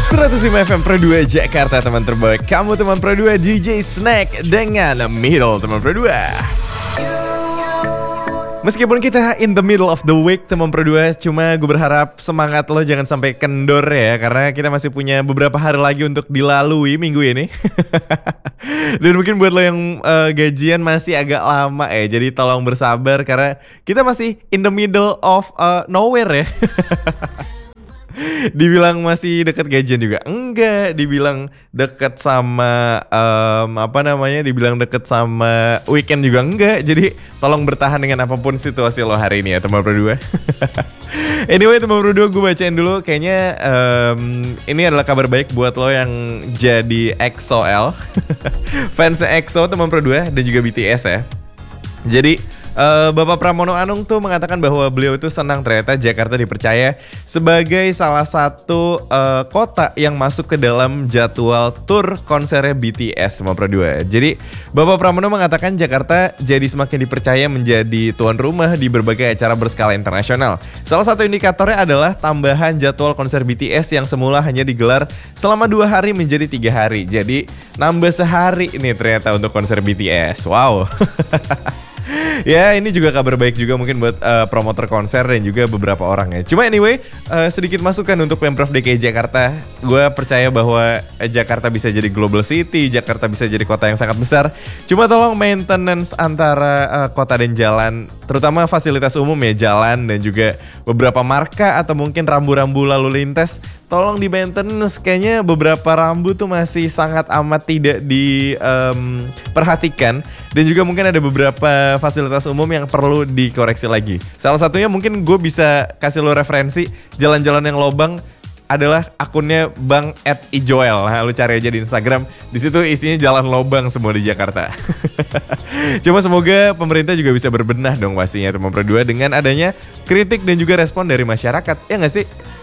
105 FM Pro 2 Jakarta, teman terbaik. Kamu teman Pro 2, DJ Snack dengan Middle teman Pro 2. Meskipun kita in the middle of the week teman Pro 2, cuma gue berharap semangat lo jangan sampai kendor ya, karena kita masih punya beberapa hari lagi untuk dilalui minggu ini. Dan mungkin buat lo yang gajian masih agak lama ya, jadi tolong bersabar karena kita masih in the middle of nowhere ya. Dibilang masih dekat gajian juga enggak, dibilang dekat sama dibilang dekat sama weekend juga enggak. Jadi tolong bertahan dengan apapun situasi lo hari ini ya teman Pro 2. Anyway teman Pro 2, gue bacain dulu. Kayaknya ini adalah kabar baik buat lo yang jadi EXO-L. Fans EXO teman Pro 2 dan juga BTS ya. Jadi Bapak Pramono Anung tuh mengatakan bahwa beliau itu senang ternyata Jakarta dipercaya sebagai salah satu kota yang masuk ke dalam jadwal tur konsernya BTS sama Pro 2. Jadi Bapak Pramono mengatakan Jakarta jadi semakin dipercaya menjadi tuan rumah di berbagai acara berskala internasional. Salah satu indikatornya adalah tambahan jadwal konser BTS yang semula hanya digelar selama 2 hari menjadi 3 hari. Jadi nambah sehari ini ternyata untuk konser BTS. Wow. Ya, ini juga kabar baik juga mungkin buat promotor konser dan juga beberapa orang ya. Cuma anyway, sedikit masukan untuk Pemprov DKI Jakarta. Gue percaya bahwa Jakarta bisa jadi global city, Jakarta bisa jadi kota yang sangat besar. Cuma tolong maintenance antara kota dan jalan, terutama fasilitas umum ya, jalan dan juga beberapa marka atau mungkin rambu-rambu lalu lintas. Tolong di maintenance, kayaknya beberapa rambu tuh masih sangat amat tidak diperhatikan. Dan juga mungkin ada beberapa fasilitas umum yang perlu dikoreksi lagi. Salah satunya mungkin gue bisa kasih lo referensi jalan-jalan yang lobang adalah akunnya Bang @ijoel. Nah, lu cari aja di Instagram. Di situ isinya jalan lobang semua di Jakarta. Cuma semoga pemerintah juga bisa berbenah dong pastinya teman Pro 2 dengan adanya kritik dan juga respon dari masyarakat. Ya nggak sih?